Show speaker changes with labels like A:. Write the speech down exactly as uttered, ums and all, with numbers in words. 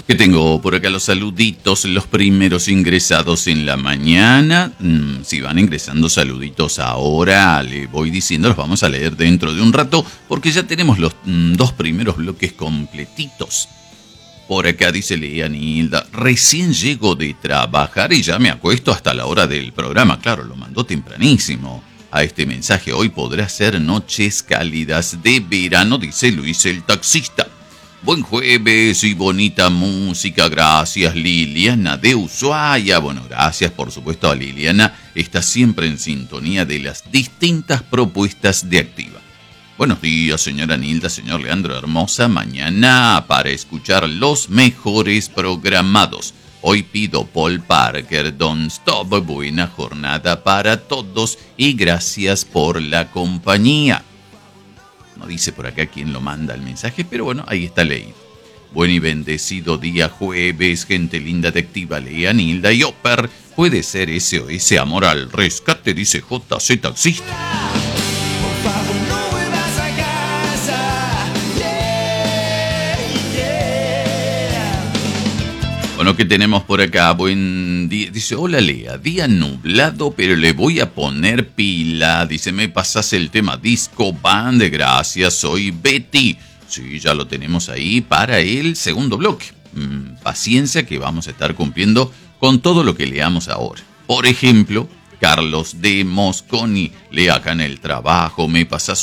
A: Que tengo por acá los saluditos, los primeros ingresados en la mañana. Mm, si van ingresando saluditos ahora, le voy diciendo, los vamos a leer dentro de un rato, porque ya tenemos los mm, dos primeros bloques completitos. Por acá dice Leanilda, recién llego de trabajar y ya me acuesto hasta la hora del programa. Claro, lo mandó tempranísimo. A este mensaje, hoy podrá ser noches cálidas de verano, dice Luis el taxista. Buen jueves y bonita música, gracias Liliana de Ushuaia. Bueno, gracias por supuesto a Liliana, está siempre en sintonía de las distintas propuestas de Activa. Buenos días señora Nilda, señor Leandro Hermosa, mañana para escuchar los mejores programados. Hoy pido Paul Parker, Don't Stop, buena jornada para todos y gracias por la compañía. No dice por acá quién lo manda el mensaje, pero bueno, ahí está leído. Buen y bendecido día jueves, gente linda de Activa, Leanilda y Oper. Puede ser S O S Amor al Rescate, dice J C Taxista. Bueno, ¿qué tenemos por acá? Buen día. Dice, hola Lea, día nublado, pero le voy a poner pila. Dice, me pasas el tema Disco Band. Gracias, soy Betty. Sí, ya lo tenemos ahí para el segundo bloque. Mm, paciencia que vamos a estar cumpliendo con todo lo que leamos ahora. Por ejemplo, Carlos de Mosconi. Lea acá en el trabajo, me pasas